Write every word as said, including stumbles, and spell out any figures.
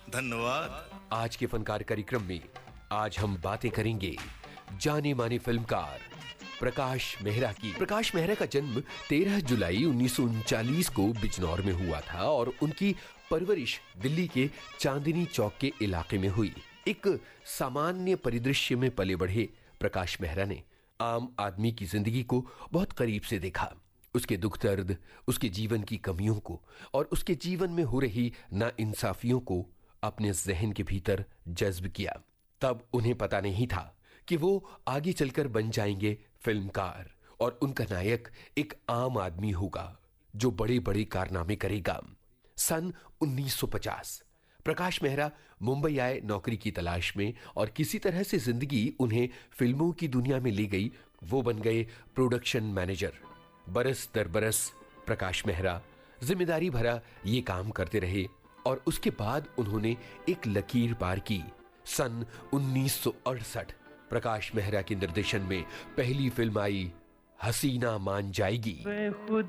धन्यवाद। आज के फनकार कार्यक्रम में आज हम बातें करेंगे जाने माने फिल्मकार प्रकाश मेहरा की। प्रकाश मेहरा का जन्म तेरह जुलाई उन्नीस सौ उनचालीस को बिजनौर में हुआ था और उनकी परवरिश दिल्ली के चांदनी चौक के इलाके में हुई। एक सामान्य परिदृश्य में पले बढ़े प्रकाश मेहरा ने आम आदमी की जिंदगी को बहुत करीब से देखा, उसके दुख दर्द, उसके जीवन की कमियों को और उसके जीवन में हो रही नाइंसाफियों को अपने जहन के भीतर जज्ब किया। तब उन्हें पता नहीं था कि वो आगे चलकर बन जाएंगे फिल्मकार और उनका नायक एक आम आदमी होगा जो बड़े बड़े कारनामे करेगा। सन उन्नीस सौ पचास प्रकाश मेहरा मुंबई आए नौकरी की तलाश में और किसी तरह से जिंदगी उन्हें फिल्मों की दुनिया में ले गई। वो बन गए प्रोडक्शन मैनेजर। बरस दर बरस प्रकाश मेहरा जिम्मेदारी भरा ये काम करते रहे और उसके बाद उन्होंने एक लकीर पार की। सन उन्नीस सौ अड़सठ प्रकाश मेहरा के निर्देशन में पहली फिल्म आई हसीना मान जाएगी।